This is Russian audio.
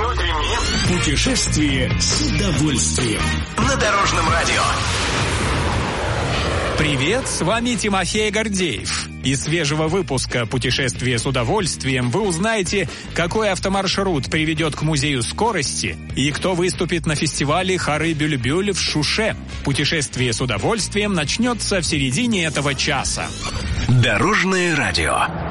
внутренние. Путешествие с удовольствием. На Дорожном радио. Привет, с вами Тимофей Гордеев. Из свежего выпуска «Путешествие с удовольствием» вы узнаете, какой автомаршрут приведет к музею скорости и кто выступит на фестивале Хары-Бюльбюль в Шуше. Путешествие с удовольствием начнется в середине этого часа. Дорожное радио.